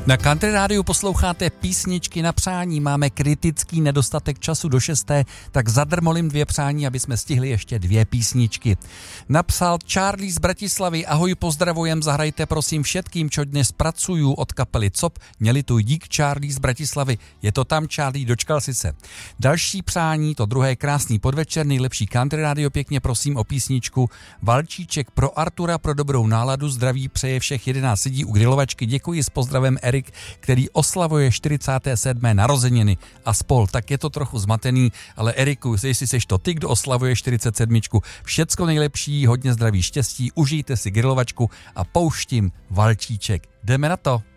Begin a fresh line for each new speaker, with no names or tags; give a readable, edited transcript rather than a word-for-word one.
Na Country Rádiu posloucháte písničky na přání, máme kritický nedostatek času do 6, tak zadrmolím 2 přání, aby jsme stihli ještě 2 písničky. Napsal Charlie z Bratislavy, ahoj, pozdravujem, zahrajte prosím všetkým, čo dnes pracujú od kapely COP, měli tu dík Charlie z Bratislavy, je to tam Charlie, dočkal si se. Další přání, to druhé, krásný podvečer, nejlepší Country Rádio, pěkně prosím o písničku Valčíček pro Artura, pro dobrou náladu, zdraví přeje všech 11 lidí u grilovačky, děkuji, s pozdravem Erik, který oslavuje 47. narozeniny a spol, tak je to trochu zmatený, ale Eriku, jestli seš to ty, kdo oslavuje 47. Všecko nejlepší, hodně zdraví, štěstí, užijte si grilovačku a pouštím Valčíček. Jdeme na to.